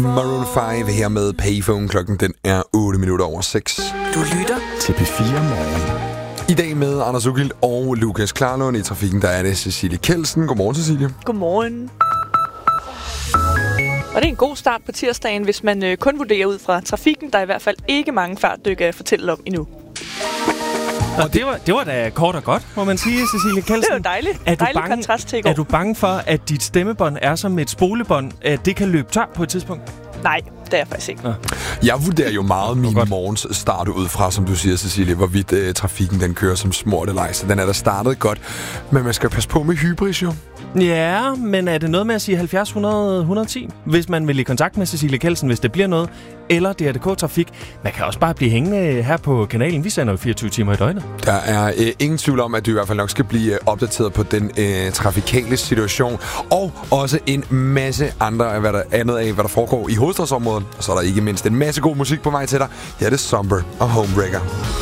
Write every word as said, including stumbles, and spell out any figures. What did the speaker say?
Maroon fem her med Payphone. Klokken den er otte minutter over seks. Du lytter til P fire Morgen. I dag med Anders Ugilt og Lukas Klarlund. I trafikken der er det Cecilie Kjeldsen. Godmorgen, Cecilie. Godmorgen. Og det er en god start på tirsdagen, hvis man øh, kun vurderer ud fra trafikken. Der er i hvert fald ikke mange fartdykker at fortælle om endnu. Og det var, det var da kort og godt, må man sige, Cecilie Kjeldsen. Det er jo dejligt. Er du Dejlig bange, kontrast til i går. Er du bange for, at dit stemmebånd er som et spolebånd, at det kan løbe tør på et tidspunkt? Nej, det er jeg faktisk ikke. Ja. Jeg vurderer jo meget min morgens start ud fra, som du siger, Cecilie, hvorvidt øh, trafikken den kører som smurt eller ej. Så den er da startet godt. Men man skal passe på med hybris, jo. Ja, men er det noget med at sige halvfjerds hundrede et hundrede og ti, hvis man vil i kontakt med Cecilie Kjeldsen, hvis det bliver noget, eller D R D K Trafik? Man kan også bare blive hængende her på kanalen. Vi sender jo fireogtyve timer i døgnet. Der er øh, ingen tvivl om, at du i hvert fald nok skal blive øh, opdateret på den øh, trafikale situation, og også en masse andre af, hvad der, andet af, hvad der foregår i hovedstadsområdet. Og så er der ikke mindst en masse god musik på vej til dig. Her er det Somber og Homebreaker.